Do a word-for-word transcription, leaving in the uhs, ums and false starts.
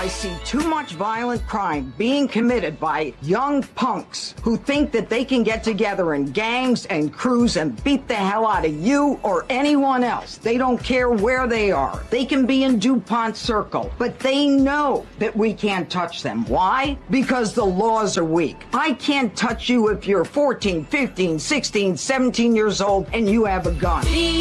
I see too much violent crime being committed by young punks who think that they can get together in gangs and crews and beat the hell out of you or anyone else. They don't care where they are. They can be in DuPont Circle, but they know that we can't touch them. Why? Because the laws are weak. I can't touch you if you're fourteen, fifteen, sixteen, seventeen years old and you have a gun.